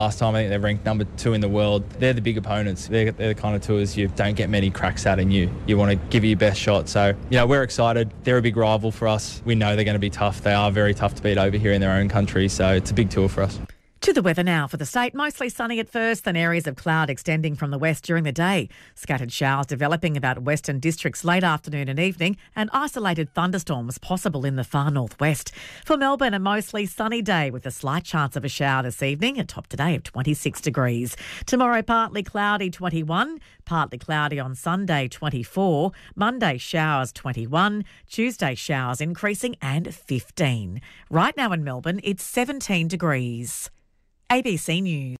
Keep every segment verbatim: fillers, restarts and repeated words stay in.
Last time I think they're ranked number two in the world. They're the big opponents. They're, they're the kind of tours you don't get many cracks at, and you you want to give it your best shot. So, you know, we're excited. They're a big rival for us. We know they're going to be tough. They are very tough to beat over here in their own country. So it's a big tour for us. To the weather now for the state. Mostly sunny at first, then areas of cloud extending from the west during the day. Scattered showers developing about western districts late afternoon and evening, and isolated thunderstorms possible in the far northwest. For Melbourne, a mostly sunny day with a slight chance of a shower this evening, a top today of twenty-six degrees. Tomorrow, partly cloudy, twenty-one. Partly cloudy on Sunday, twenty-four. Monday, showers, twenty-one. Tuesday, showers increasing and fifteen. Right now in Melbourne, it's seventeen degrees. A B C News.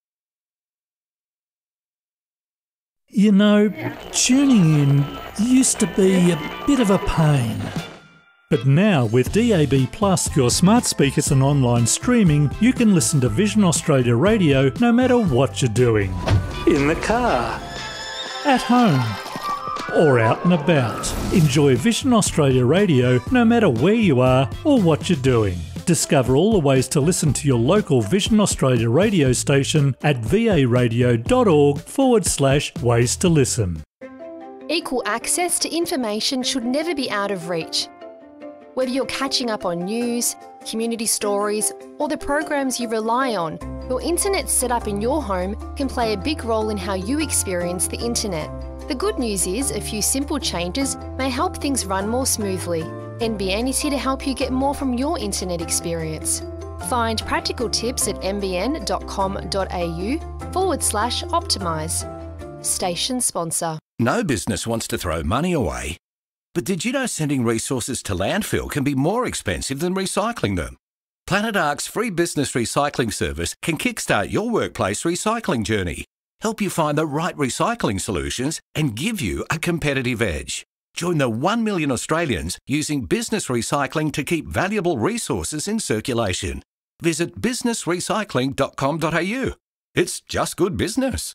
You know, tuning in used to be a bit of a pain. But now with D A B Plus, your smart speakers and online streaming, you can listen to Vision Australia Radio no matter what you're doing. In the car, at home, or out and about. Enjoy Vision Australia Radio no matter where you are or what you're doing. Discover all the ways to listen to your local Vision Australia radio station at varadio.org forward slash ways to listen. Equal access to information should never be out of reach. Whether you're catching up on news, community stories, or the programs you rely on, your internet setup in your home can play a big role in how you experience the internet. The good news is a few simple changes may help things run more smoothly. N B N is here to help you get more from your internet experience. Find practical tips at nbn.com.au forward slash optimise. Station sponsor. No business wants to throw money away. But did you know sending resources to landfill can be more expensive than recycling them? Planet Ark's free business recycling service can kickstart your workplace recycling journey, help you find the right recycling solutions, and give you a competitive edge. Join the one million Australians using business recycling to keep valuable resources in circulation. Visit business recycling dot com dot a u. It's just good business.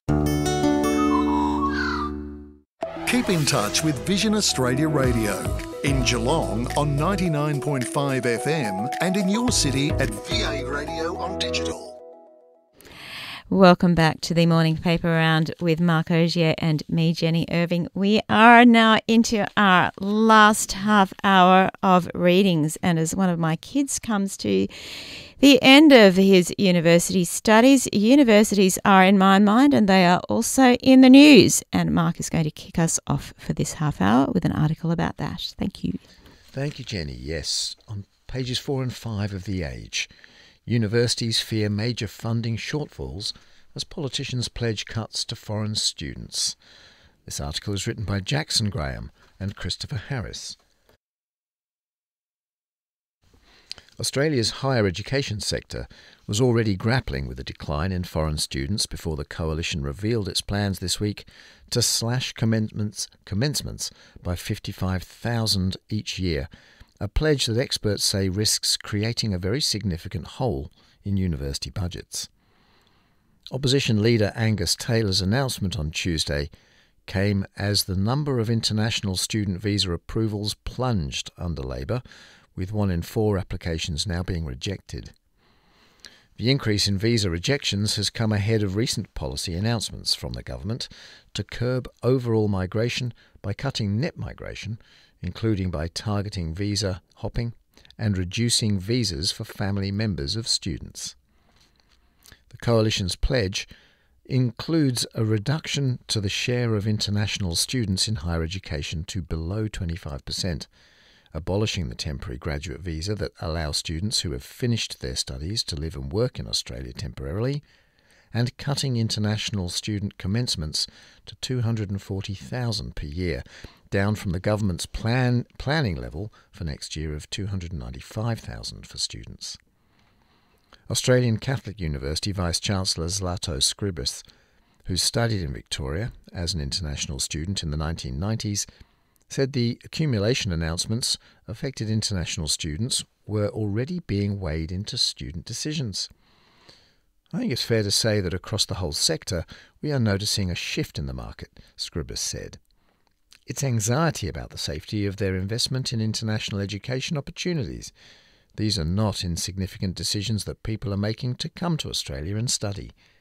Keep in touch with Vision Australia Radio in Geelong on ninety-nine point five F M and in your city at V A Radio on digital. Welcome back to the Morning Paper Round with Mark Ogier and me, Jenny Irving. We are now into our last half hour of readings, and as one of my kids comes to the end of his university studies, universities are in my mind and they are also in the news. And Mark is going to kick us off for this half hour with an article about that. Thank you. Thank you, Jenny. Yes, on pages four and five of The Age. Universities fear major funding shortfalls as politicians pledge cuts to foreign students. This article is written by Jackson Graham and Christopher Harris. Australia's higher education sector was already grappling with a decline in foreign students before the Coalition revealed its plans this week to slash commencements, commencements by fifty-five thousand each year, a pledge that experts say risks creating a very significant hole in university budgets. Opposition leader Angus Taylor's announcement on Tuesday came as the number of international student visa approvals plunged under Labor, with one in four applications now being rejected. The increase in visa rejections has come ahead of recent policy announcements from the government to curb overall migration by cutting net migration, including by targeting visa hopping and reducing visas for family members of students. The Coalition's pledge includes a reduction to the share of international students in higher education to below twenty-five percent, abolishing the temporary graduate visa that allows students who have finished their studies to live and work in Australia temporarily, and cutting international student commencements to two hundred forty thousand per year, down from the government's plan, planning level for next year of two hundred ninety-five thousand for students. Australian Catholic University Vice-Chancellor Zlato Skribis, who studied in Victoria as an international student in the nineteen nineties, said the accumulation announcements affected international students were already being weighed into student decisions. I think it's fair to say that across the whole sector we are noticing a shift in the market, Skribis said. It's anxiety about the safety of their investment in international education opportunities. These are not insignificant decisions that people are making to come to Australia and study.